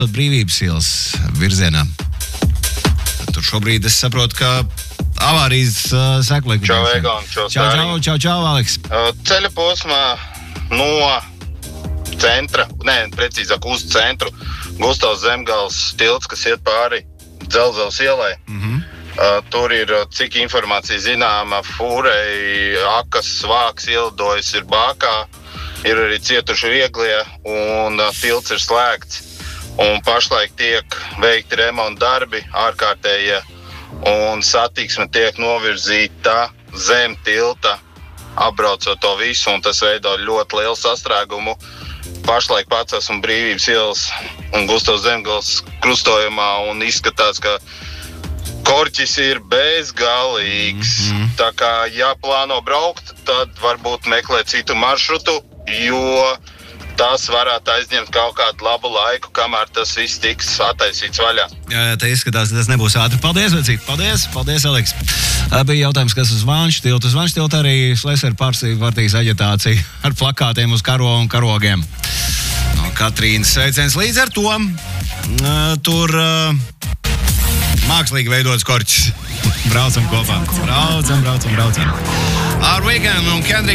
Brīvības ielas virzienā. Tur šobrīd es saprotu, ka avārijas seklēk. Čau, Egon, čau, Aleks. Ceļa posmā no centra, precīzāk uz centru, Gustavs Zemgales tilts, kas iet pāri Dzelzceļa ielai. Tur ir, cik informācija zināma, fūrei, akas, svāks ielidojas ir bākā, ir arī cietuši vieglie un tilts ir slēgts. Un pašlaik tiek veikti remonta darbi, ārkārtējie, un satiksme tiek novirzīta zem tilta, apbraucot to visu, un tas veido ļoti lielu sastrēgumu. Pašlaik pats esmu Brīvības ielas un Gustavs Zemgales krustojumā, un izskatās, ka korķis ir bezgalīgs. Tā kā, ja plāno braukt, tad varbūt meklē citu maršrutu, jo tas varētu aizņemt kaut kādu labu laiku, kamēr tas viss tiks attaisīts vaļā. Jā, te izskatās, ka tas nebūs ātri. Paldies, vecīt. Paldies, Aleks. Bija jautājums, kas uz Vanšu tiltu. Uz Vanšu tiltu arī Šlesera partijas aģitācija ar plakātiem uz karo un karogiem. No Katrīnas sveiciens līdz ar to. Tur mākslīgi veidots korķis. Braucam kopā. Braucam. Ar Weekend un Kendrick